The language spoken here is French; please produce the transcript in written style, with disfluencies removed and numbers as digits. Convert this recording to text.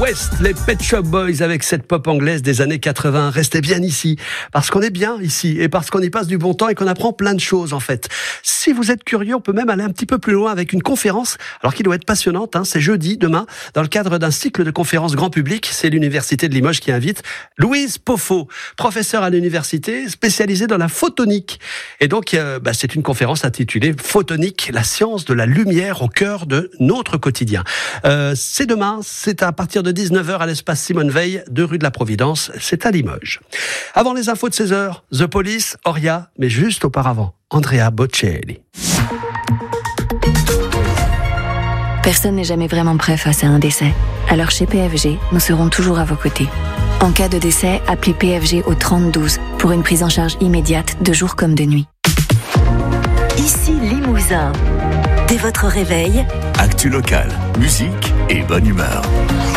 West, les Pet Shop Boys avec cette pop anglaise des années 80. Restez bien ici, parce qu'on est bien ici et parce qu'on y passe du bon temps et qu'on apprend plein de choses en fait. Si vous êtes curieux, on peut même aller un petit peu plus loin avec une conférence, alors qui doit être passionnante. C'est jeudi, demain, dans le cadre d'un cycle de conférences grand public. C'est l'Université de Limoges qui invite Louise Poffo, professeure à l'université, spécialisée dans la photonique. Et donc, c'est une conférence intitulée Photonique, la science de la lumière au cœur de notre quotidien. C'est demain, c'est à partir de 19h à l'espace Simone Veil, 2 rue de la Providence, c'est à Limoges. Avant les infos de 16h, The Police, Oria, mais juste auparavant, Andrea Bocelli. Personne n'est jamais vraiment prêt face à un décès. Alors chez PFG, nous serons toujours à vos côtés. En cas de décès, appelez PFG au 3012 pour une prise en charge immédiate de jour comme de nuit. Ici Limousin. Dès votre réveil, actu local, musique et bonne humeur.